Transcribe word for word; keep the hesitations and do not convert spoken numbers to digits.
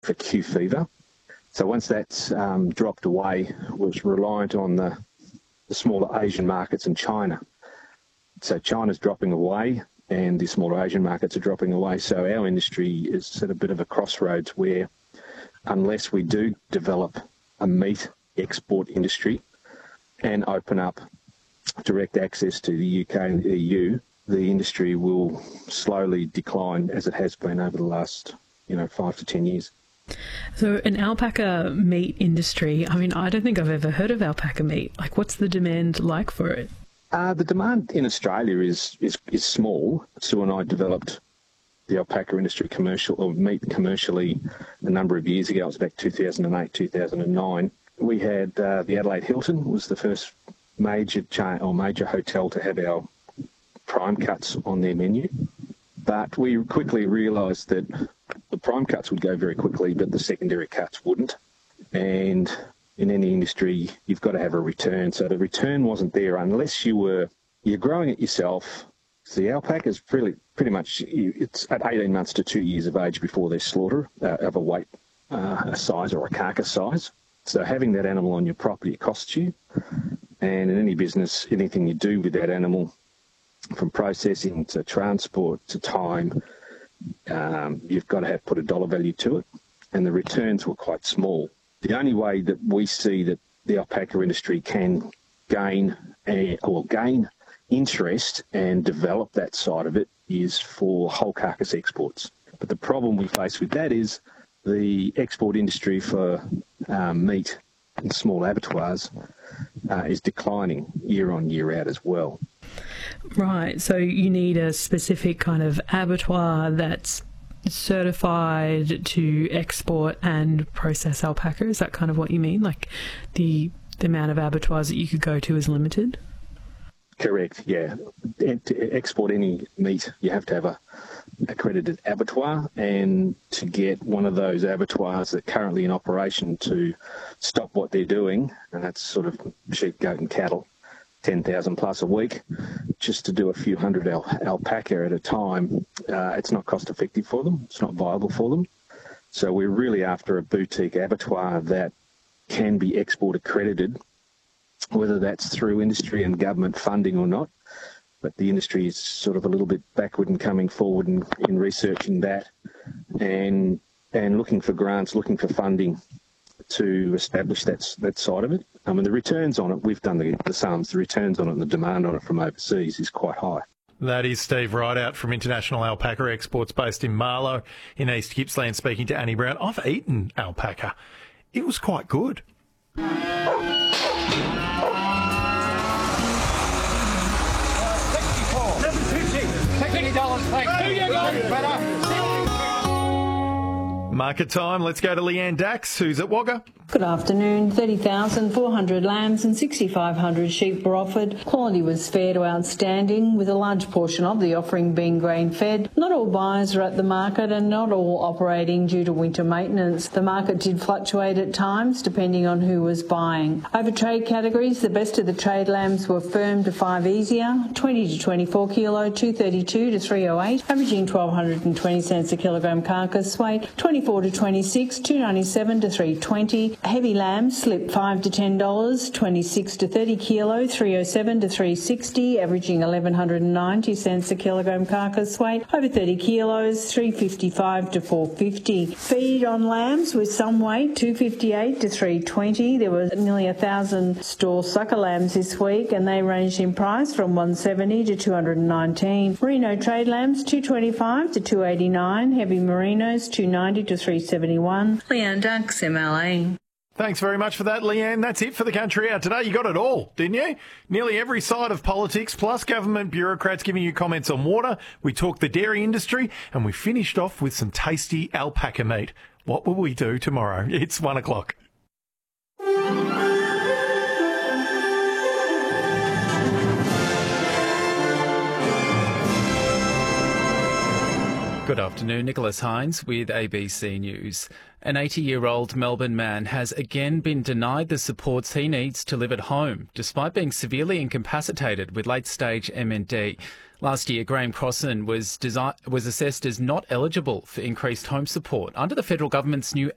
for Q fever. So once that's um, dropped away, it was reliant on the, the smaller Asian markets in China. So China's dropping away and the smaller Asian markets are dropping away. So our industry is at a bit of a crossroads where unless we do develop a meat export industry and open up direct access to the U K and the E U, the industry will slowly decline as it has been over the last, you know, five to ten years. So an alpaca meat industry, I mean, I don't think I've ever heard of alpaca meat. Like, what's the demand like for it? Uh, the demand in Australia is, is, is small. Sue and I developed the alpaca industry commercial or meat commercially a number of years ago. It was back two thousand eight, two thousand nine. We had uh, the Adelaide Hilton was the first major chain or major hotel to have our prime cuts on their menu. But we quickly realised that the prime cuts would go very quickly, but the secondary cuts wouldn't. And in any industry, you've got to have a return. So the return wasn't there unless you were, you're growing it yourself. So the alpaca is pretty, pretty much, it's at eighteen months to two years of age before they're slaughtered uh, of a weight, uh, a size or a carcass size. So having that animal on your property costs you. And in any business, anything you do with that animal, from processing to transport to time, um, you've got to have put a dollar value to it. And the returns were quite small. The only way that we see that the alpaca industry can gain a, or gain interest and develop that side of it is for whole carcass exports. But the problem we face with that is the export industry for um, meat and small abattoirs uh, is declining year on year out as well. Right, so you need a specific kind of abattoir that's certified to export and process alpaca. Is that kind of what you mean? Like the, the amount of abattoirs that you could go to is limited? Correct, yeah. And to export any meat, you have to have a accredited abattoir, and to get one of those abattoirs that are currently in operation to stop what they're doing, and that's sort of sheep, goat and cattle, ten thousand plus a week, just to do a few hundred al- alpaca at a time, uh, it's not cost effective for them, it's not viable for them. So we're really after a boutique abattoir that can be export accredited, whether that's through industry and government funding or not. But the industry is sort of a little bit backward and coming forward in, in researching that and and looking for grants, looking for funding to establish that, that side of it. I mean, the returns on it, we've done the, the sums, the returns on it and the demand on it from overseas is quite high. That is Steve Rideout from International Alpaca Exports based in Marlow in East Gippsland speaking to Annie Brown. I've eaten alpaca. It was quite good. Market time. Let's go to Leanne Dax, who's at Wagga. Good afternoon. thirty thousand four hundred lambs and six thousand five hundred sheep were offered. Quality was fair to outstanding, with a large portion of the offering being grain-fed. Not all buyers are at the market and not all operating due to winter maintenance. The market did fluctuate at times, depending on who was buying. Over trade categories, the best of the trade lambs were firm to five easier, twenty to twenty-four kilo, two thirty-two to three oh eight, averaging twelve twenty cents a kilogram carcass weight, twenty-four to twenty-six, two ninety-seven to three twenty. Heavy lambs slipped five to ten dollars, twenty-six to thirty kilo, three oh seven to three sixty, averaging eleven ninety cents a kilogram carcass weight. Over thirty kilos, three fifty-five to four fifty. Feed on lambs with some weight, two fifty-eight to three twenty. There were nearly a thousand store sucker lambs this week, and they ranged in price from one seventy to two nineteen. Merino trade lambs, two twenty-five to two eighty-nine. Heavy merinos, two ninety to three seventy-one. Leanne Dax, M L A. Thanks very much for that, Leanne. That's it for the Country Hour today. You got it all, didn't you? Nearly every side of politics, plus government bureaucrats giving you comments on water. We talked the dairy industry, and we finished off with some tasty alpaca meat. What will we do tomorrow? It's one o'clock. Good afternoon, Nicholas Hines with A B C News. An eighty-year-old Melbourne man has again been denied the supports he needs to live at home, despite being severely incapacitated with late-stage M N D. Last year, Graham Crossan was, desi- was assessed as not eligible for increased home support under the federal government's new